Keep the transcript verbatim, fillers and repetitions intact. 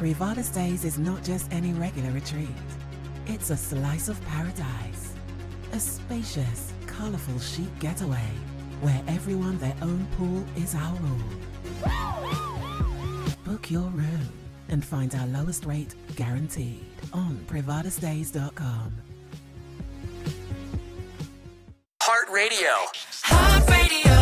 Privada Stays is not just any regular retreat. It's a slice of paradise. A spacious, colourful chic getaway where everyone their own pool is our rule. Book your room and find our lowest rate guaranteed on privada stays dot com. Heart Radio. Heart Radio.